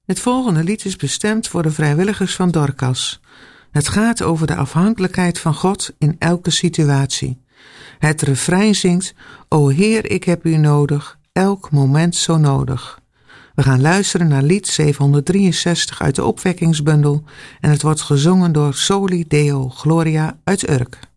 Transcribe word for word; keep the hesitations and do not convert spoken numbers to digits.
Het volgende lied is bestemd voor de vrijwilligers van Dorcas. Het gaat over de afhankelijkheid van God in elke situatie. Het refrein zingt: O Heer, ik heb u nodig, elk moment zo nodig. We gaan luisteren naar lied zevenhonderddrieënzestig uit de opwekkingsbundel en het wordt gezongen door Soli Deo Gloria uit Urk.